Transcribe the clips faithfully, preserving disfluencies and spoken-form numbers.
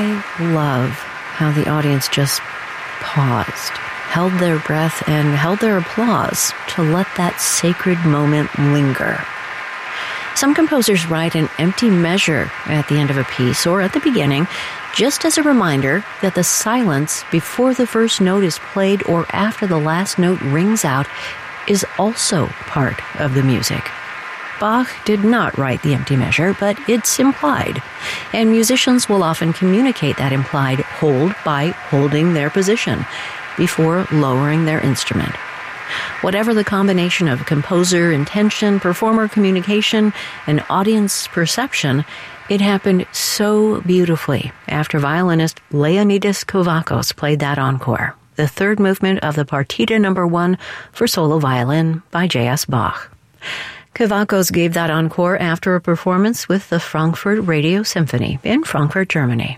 I love how the audience just paused, held their breath, and held their applause to let that sacred moment linger. Some composers write an empty measure at the end of a piece or at the beginning, just as a reminder that the silence before the first note is played or after the last note rings out is also part of the music. Bach did not write the empty measure, but it's implied, and musicians will often communicate that implied hold by holding their position before lowering their instrument. Whatever the combination of composer intention, performer communication, and audience perception, it happened so beautifully after violinist Leonidas Kavakos played that encore, the third movement of the Partita number one for solo violin by J S Bach. Kavakos gave that encore after a performance with the Frankfurt Radio Symphony in Frankfurt, Germany.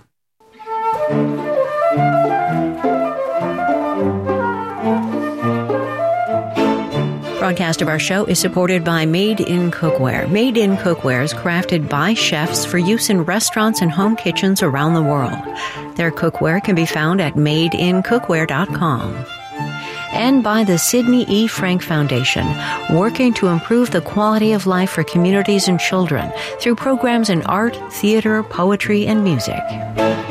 Broadcast of our show is supported by Made in Cookware. Made in Cookware is crafted by chefs for use in restaurants and home kitchens around the world. Their cookware can be found at made in cookware dot com. And by the Sidney E. Frank Foundation, working to improve the quality of life for communities and children through programs in art, theater, poetry, and music.